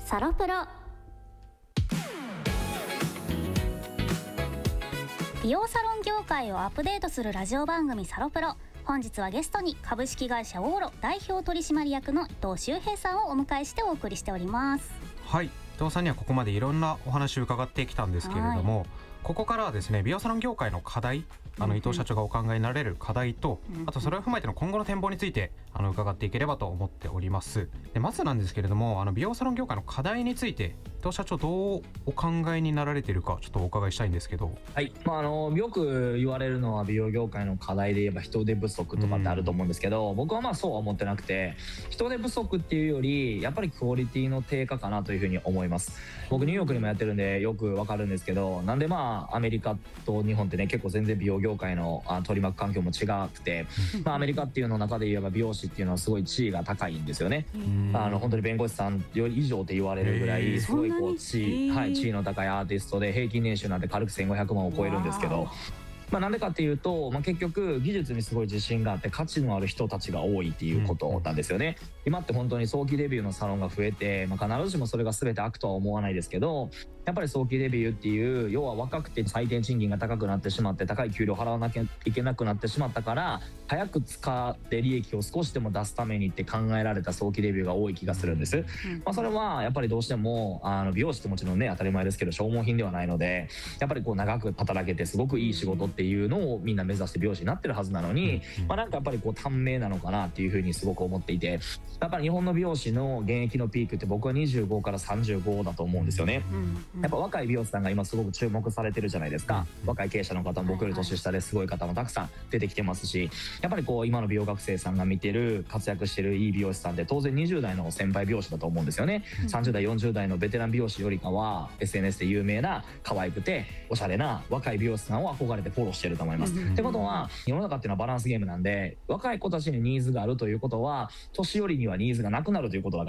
サロプロ。美容サロン業界をアップデートするラジオ番組サロプロ。本日はゲストに株式会社オーロ代表取締役の伊藤修平さんをお迎えしてお送りしております。 はい、伊藤さんにはここまでいろんなお話を伺ってきたんですけれども、ここからはですね、美容サロン業界の課題、伊藤社長がお考えになれる課題と、あとそれを踏まえての今後の展望について伺っていければと思っております。でまずなんですけれども、美容サロン業界の課題について伊藤社長どうお考えになられているかちょっとお伺いしたいんですけど。 はい、よく言われるのは美容業界の課題で言えば人手不足とかってあると思うんですけど、僕はそうは思ってなくて、人手不足っていうよりやっぱりクオリティの低下かなというふうに思います。僕ニューヨークにもやってるんでよくわかるんですけど、なんでアメリカと日本ってね、結構全然美容業界の取り巻く環境も違くて、アメリカっていうの中で言えば美容師っていうのはすごい地位が高いんですよね。本当に弁護士さんより以上って言われるぐらいすごい地位の高いアーティストで、平均年収なんて軽く1500万を超えるんですけど、なんでかっていうと、結局技術にすごい自信があって価値のある人たちが多いっていうことなんですよね。今って本当に早期デビューのサロンが増えて、必ずしもそれが全て悪とは思わないですけど、やっぱり早期デビューっていう、要は若くて最低賃金が高くなってしまって高い給料払わなきゃいけなくなってしまったから、早く使って利益を少しでも出すためにって考えられた早期デビューが多い気がするんです。それはやっぱりどうしても美容師ってもちろんね、当たり前ですけど消耗品ではないので、やっぱり長く働けてすごくいい仕事っていうのをみんな目指して美容師になってるはずなのに、なんかやっぱり短命なのかなっていうふうにすごく思っていて、やっぱり日本の美容師の現役のピークって僕は25から35だと思うんですよね。やっぱ若い美容師さんが今すごく注目されてるじゃないですか。若い経営者の方も僕より年下ですごい方もたくさん出てきてますし、やっぱり今の美容学生さんが見てる活躍してるいい美容師さんって当然20代の先輩美容師だと思うんですよね。30代40代のベテラン美容師よりかは SNS で有名な可愛くておしゃれな若い美容師さんを憧れてフォローしてると思います。ってことは世の中っていうのはバランスゲームなんで、若い子たちにニーズがあるということは年寄りにはニーズがなくなるということが